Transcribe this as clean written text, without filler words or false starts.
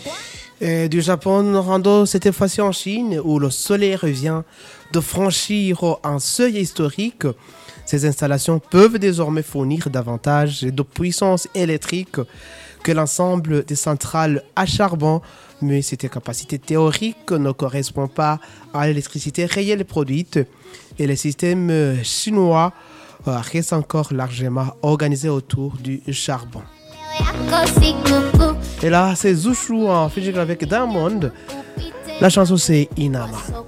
Et du Japon, nous rendons cette fois-ci en Chine, où le soleil revient de franchir un seuil historique. Ces installations peuvent désormais fournir davantage de puissance électrique que l'ensemble des centrales à charbon, mais cette capacité théorique ne correspond pas à l'électricité réelle produite et le système chinois reste encore largement organisé autour du charbon. Et là, c'est Zushu en featuring avec Diamond. La chanson, c'est Inama.